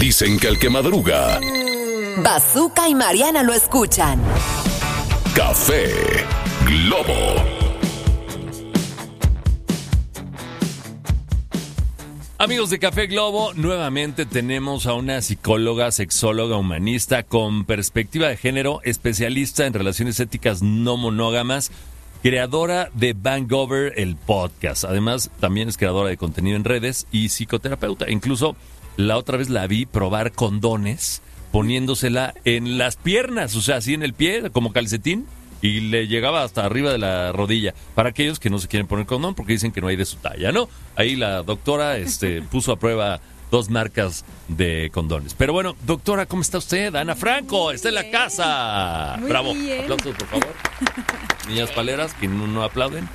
Dicen que el que madruga, Bazooka y Mariana lo escuchan. Café Globo. Amigos de Café Globo, nuevamente tenemos a una psicóloga, sexóloga, humanista con perspectiva de género, especialista en relaciones éticas no monógamas, creadora de Bangover, el podcast. Además, también es creadora de contenido en redes y psicoterapeuta. Incluso la otra vez la vi probar condones poniéndosela en las piernas, o sea, así en el pie, como calcetín, y le llegaba hasta arriba de la rodilla. Para aquellos que no se quieren poner condón porque dicen que no hay de su talla, ¿no? Ahí la doctora puso a prueba 2 marcas de condones. Pero bueno, doctora, ¿cómo está usted? Ana Franco, está en la casa. Muy Bravo. bien. Aplausos, por favor. Niñas paleras que no aplauden.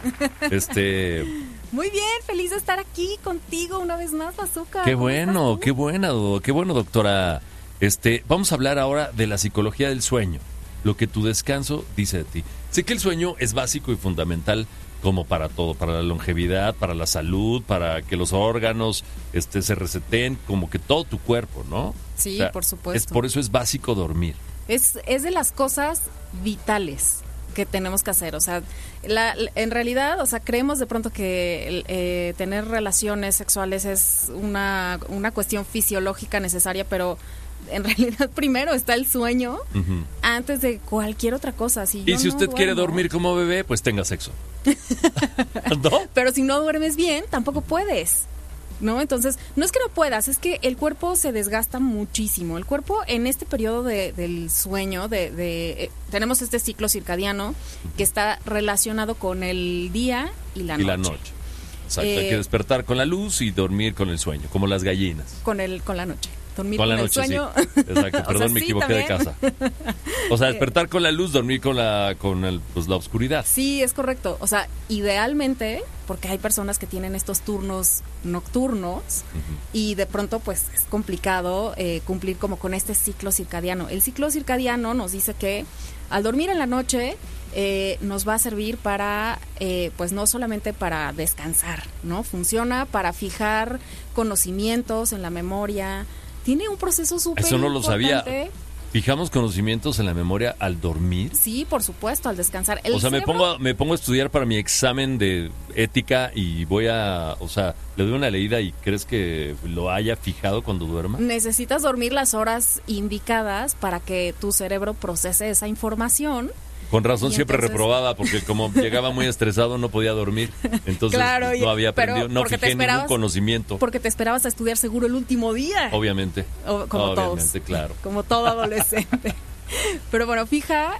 Muy bien, feliz de estar aquí contigo una vez más, Bazooka. Qué bueno, qué bueno, doctora. Vamos a hablar ahora de la psicología del sueño, lo que tu descanso dice de ti. Sé que el sueño es básico y fundamental como para todo, para la longevidad, para la salud, para que los órganos se reseten, como que todo tu cuerpo, ¿no? Sí, por supuesto. Por eso es básico dormir. Es de las cosas vitales que tenemos que hacer, o sea, en realidad, o sea, creemos de pronto que tener relaciones sexuales es una cuestión fisiológica necesaria, pero en realidad primero está el sueño antes de cualquier otra cosa. Y si usted quiere dormir como bebé, pues tenga sexo. ¿No? Pero si no duermes bien, tampoco puedes, ¿no? Entonces, no es que no puedas, es que el cuerpo se desgasta muchísimo. El cuerpo en este periodo del sueño, tenemos este ciclo circadiano que está relacionado con el día y la noche. Exacto, hay que despertar con la luz y dormir con el sueño, como las gallinas. Con la noche. Dormir con la el noche, sueño. Sí. Exacto, perdón, o sea, me equivoqué también. de casa. O sea, despertar con la luz, dormir con la oscuridad. Sí, es correcto. O sea, idealmente, porque hay personas que tienen estos turnos nocturnos y de pronto pues es complicado cumplir como con este ciclo circadiano. El ciclo circadiano nos dice que al dormir en la noche nos va a servir para, pues no solamente para descansar, ¿no? Funciona para fijar conocimientos en la memoria. Tiene un proceso súper importante. Eso no lo sabía. ¿Fijamos conocimientos en la memoria al dormir? Sí, por supuesto, al descansar. O sea, me pongo a estudiar para mi examen de ética y le doy una leída y ¿crees que lo haya fijado cuando duerma? Necesitas dormir las horas indicadas para que tu cerebro procese esa información. Con razón siempre reprobaba, porque como llegaba muy estresado no podía dormir, entonces claro, no había aprendido, no fijé ningún conocimiento. Porque te esperabas a estudiar seguro el último día. Obviamente. Como todos. Claro. Como todo adolescente. Pero bueno, fija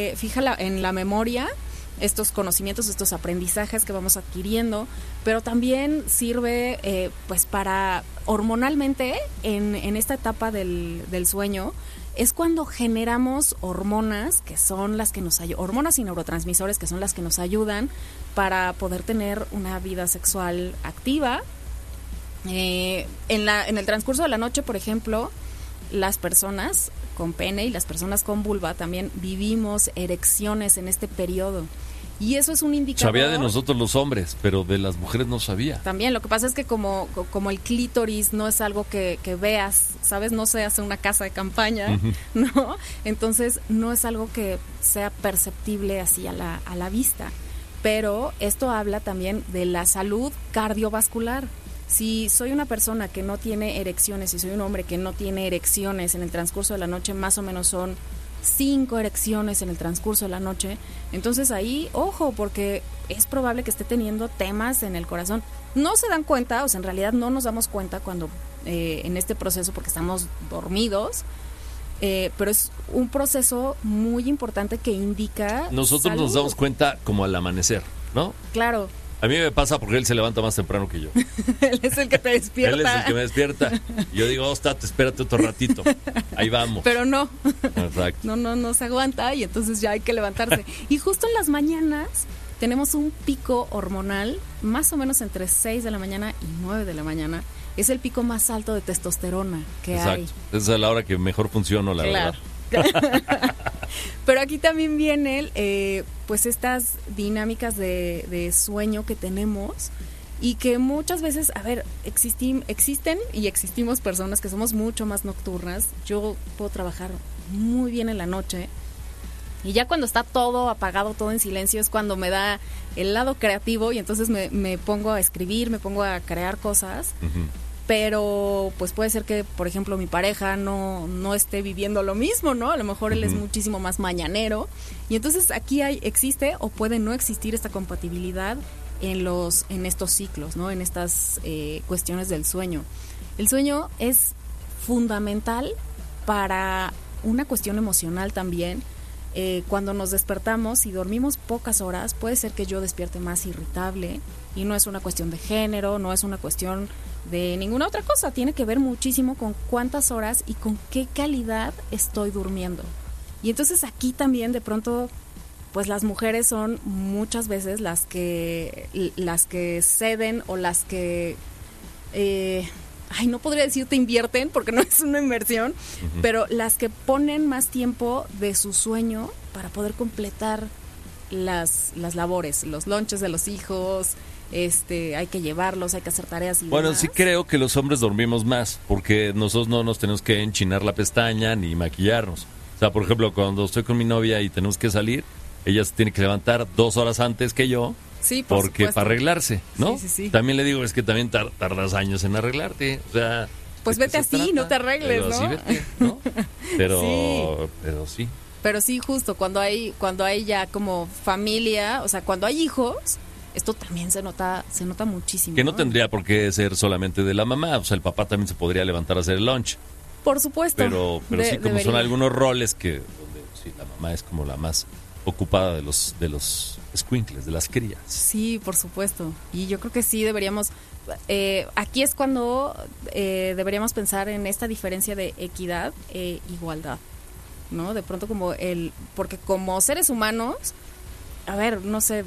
en la memoria estos conocimientos, estos aprendizajes que vamos adquiriendo, pero también sirve pues para hormonalmente en esta etapa del sueño. Es cuando generamos hormonas que son las que hormonas y neurotransmisores que son las que nos ayudan para poder tener una vida sexual activa. En el transcurso de la noche, por ejemplo, las personas con pene y las personas con vulva también vivimos erecciones en este periodo. Y eso es un indicador. Sabía de nosotros los hombres, pero de las mujeres no sabía. También, lo que pasa es que como el clítoris no es algo que veas, ¿sabes? No se hace una casa de campaña, ¿no? Entonces, no es algo que sea perceptible así a la vista. Pero esto habla también de la salud cardiovascular. Si soy una persona que no tiene erecciones, si soy un hombre que no tiene erecciones en el transcurso de la noche, más o menos son 5 erecciones en el transcurso de la noche, entonces ahí, ojo, porque es probable que esté teniendo temas en el corazón. No se dan cuenta, o sea, en realidad no nos damos cuenta cuando en este proceso, porque estamos dormidos, pero es un proceso muy importante que indica Nosotros salud. Nos damos cuenta como al amanecer, ¿no? Claro. A mí me pasa porque él se levanta más temprano que yo. Él es el que te despierta. Él es el que me despierta. Yo digo, espérate otro ratito. Ahí vamos. Pero no. Exacto. No se aguanta y entonces ya hay que levantarse. Y justo en las mañanas tenemos un pico hormonal, más o menos entre 6 de la mañana y 9 de la mañana. Es el pico más alto de testosterona que hay. Esa es la hora que mejor funciono, la verdad. Pero aquí también vienen pues estas dinámicas de sueño que tenemos y que muchas veces, a ver, existen y existimos personas que somos mucho más nocturnas. Yo puedo trabajar muy bien en la noche y ya cuando está todo apagado, todo en silencio, es cuando me da el lado creativo y entonces me pongo a escribir, me pongo a crear cosas. Ujú. Pero pues puede ser que, por ejemplo, mi pareja no esté viviendo lo mismo, ¿no? A lo mejor él es muchísimo más mañanero. Y entonces aquí existe o puede no existir esta compatibilidad en estos ciclos, ¿no? En estas cuestiones del sueño. El sueño es fundamental para una cuestión emocional también. Cuando nos despertamos y dormimos pocas horas, puede ser que yo despierte más irritable, y no es una cuestión de género, no es una cuestión de ninguna otra cosa, tiene que ver muchísimo con cuántas horas y con qué calidad estoy durmiendo. Y entonces aquí también de pronto pues las mujeres son muchas veces las que ceden o las que no podría decirte invierten porque no es una inversión, pero las que ponen más tiempo de su sueño para poder completar las labores, los lonches de los hijos. Hay que llevarlos, hay que hacer tareas y Bueno, demás. sí creo que los hombres dormimos más, porque nosotros no nos tenemos que enchinar la pestaña ni maquillarnos. O sea, por ejemplo, cuando estoy con mi novia y tenemos que salir, ella se tiene que levantar 2 horas antes que yo, Sí, por porque supuesto. para arreglarse, ¿no? Sí. También le digo, es que también tardas años en arreglarte, o sea... Pues ¿de vete qué se así, trata? no te arregles, Pero ¿no? así vete, ¿no? Pero sí. Pero sí, justo, cuando hay ya como familia, o sea, cuando hay hijos, esto también se nota muchísimo. Que no tendría por qué ser solamente de la mamá, o sea, el papá también se podría levantar a hacer el lunch. Por supuesto. Pero sí, como debería. son algunos roles que donde sí, la mamá es como la más ocupada de los escuincles, de las crías. Sí, por supuesto. Y yo creo que sí deberíamos... aquí es cuando deberíamos pensar en esta diferencia de equidad e igualdad, ¿no? De pronto porque como seres humanos, a ver, no sé,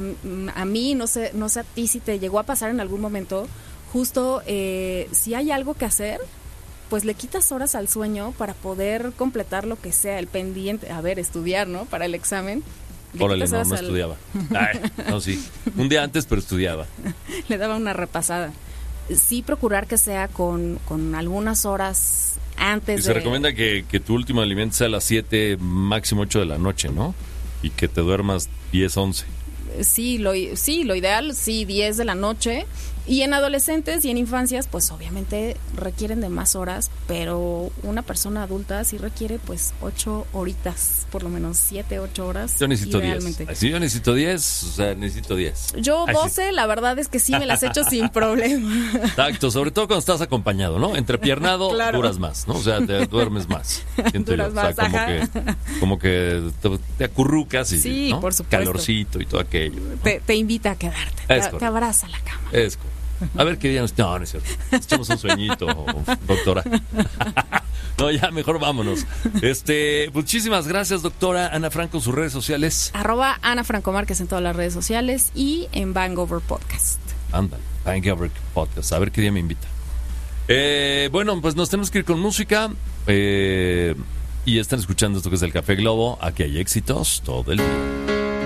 a mí, no sé a ti si te llegó a pasar en algún momento, justo si hay algo que hacer, pues le quitas horas al sueño para poder completar lo que sea, el pendiente, estudiar, ¿no? Para el examen. Órale, no estudiaba. Ay, no, sí. Un día antes, pero estudiaba. Le daba una repasada. Sí, procurar que sea con algunas horas antes y se recomienda que tu último alimento sea a las 7, máximo 8 de la noche, ¿no? Y que te duermas 10, 11. Sí, lo ideal, 10 de la noche. Y en adolescentes y en infancias, pues obviamente requieren de más horas, pero una persona adulta sí requiere pues 8 horitas, por lo menos 7, 8 horas. Yo necesito 10. Idealmente. Yo necesito 10, o sea, necesito 10. Yo 12, la verdad es que sí me las echo sin problema. Exacto, sobre todo cuando estás acompañado, ¿no? Entrepiernado, Claro. Duras más, ¿no? O sea, te duermes más. Siento Duras yo. O sea, más, como que te acurrucas y Sí, ¿no? por supuesto. Calorcito y todo aquello, ¿no? Te invita a quedarte, Es te correcto. abraza la cama. Es correcto. A ver qué día nos... No, no es cierto. Echamos un sueñito, doctora. No, ya, mejor vámonos. Muchísimas gracias, doctora Ana Franco, sus redes sociales. @Ana Franco Márquez en todas las redes sociales y en Bangover Podcast. Ándale, Bangover Podcast. A ver qué día me invita. Bueno, pues nos tenemos que ir con música. Y están escuchando esto que es el Café Globo. Aquí hay éxitos todo el día.